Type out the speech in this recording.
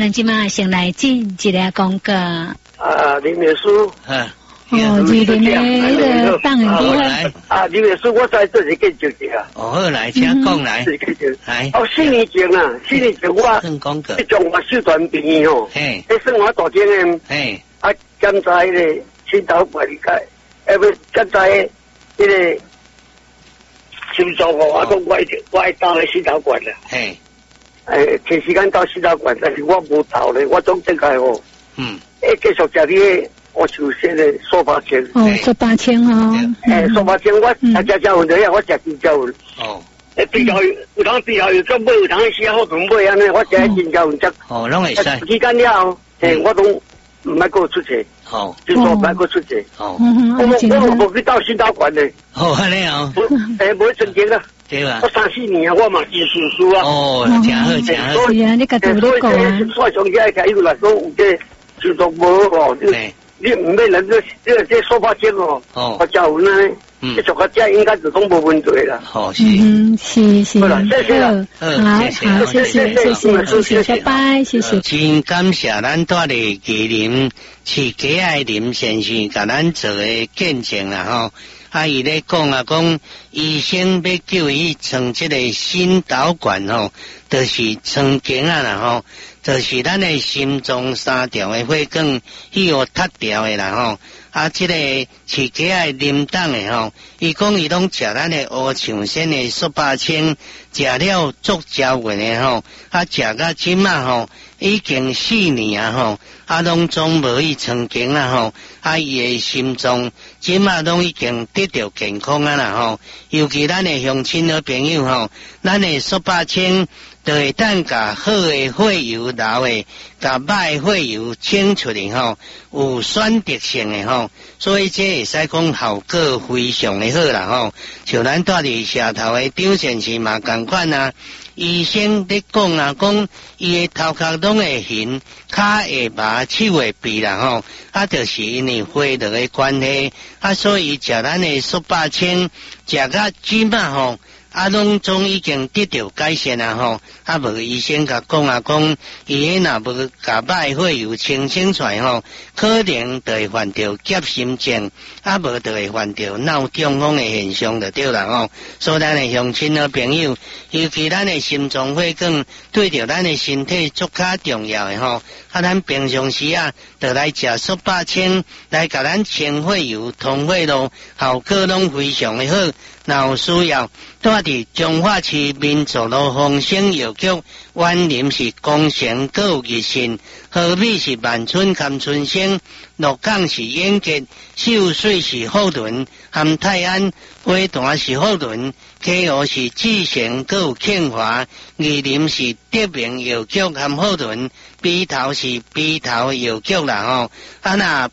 咱即马先来进一个广告。 林秘书， 二零的那个档案部林秘书，我在这里跟姐姐啊。 好来，请讲来。来。 4年前我讲过。 去中华社团毕业吼，喺生活大厅诶，检查迄个心导管理解，不检查迄个心脏吼，我讲我爱到个心导管啦。找时间到心导管，但是我无到咧，我总得开吼。继续食你我就现在说八千。 说八千哦。 说八千，我食混的呀，我食金条混。比较有当比较有种买，有当时好同买安尼，我食金条混只。 拢会使。 时间了，我都唔爱过出去。就说唔爱过出去。我无去到心导管的。 安尼哦。 无曾经啦。 对吧？ 我3-4年啊，我嘛是叔叔啊。 真好真好。 是啊，你家己有咧讲啊。 我从家开伊来讲，有这就都无哦。你唔要人这说八千哦。我叫有呢。这做个家应该就拢无问题啦。 是。 好啦，谢谢啦。 好，谢谢，拜拜，谢谢。 真感谢咱带的麒麟是吉爱林先生甲咱做的见证啦吼。伊咧讲医生要叫伊穿这个心导管吼，就是穿经啊啦吼，就是咱的心脏3条的血管伊有塌掉的啦吼。这个饲鸡爱啉当的吼，伊讲伊拢食咱的乌象仙的说八千，食了足招运的吼，食到即马吼已经4年啊吼，拢总无伊曾经啦吼，伊的心脏即马拢已经得到健康啊啦吼，尤其咱的乡亲好朋友吼，咱的说八千。就会等甲好的血油流的，甲歹的血油清出来吼，有选择性的吼，所以这会使讲效果非常的好啦吼。像咱住伫社头的张先生嘛同款啊，医生咧讲啊，讲伊的头壳拢会晕，骹会麻，手会痹啦吼，就是因为血流的关系，所以食咱的说八千，食到即马吼。拢总已经得到改善啊吼，无医生甲讲啊讲，伊若无甲歹血油清出来吼，可能就会患着急心症，无就会患着脑中风的现象就对啦吼。所以咱的乡亲好朋友，尤其咱的心脏血管对着咱的身体足较重要的吼。咱平常时就来食说八千，来甲咱清血油、通血路，效果拢非常的好。若有需要，住伫彰化市民族路丰兴药局，园林是光城各有日新，河美是万春甘春生，鹿港是演结，秀水是好屯，含泰安花坛是好屯，溪湖是志成各有庆华，宜林是德明药局含好屯，鼻头是鼻头药局啦吼。若